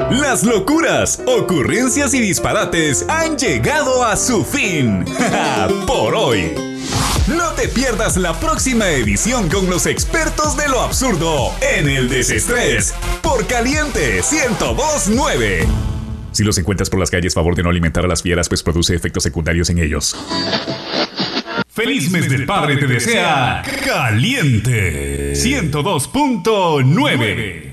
Las locuras, ocurrencias y disparates han llegado a su fin. Por hoy. No te pierdas la próxima edición con los expertos de lo absurdo en el desestrés por Caliente 102.9. Si los encuentras por las calles, favor de no alimentar a las fieras, pues produce efectos secundarios en ellos. Feliz mes del padre te desea Caliente 102.9.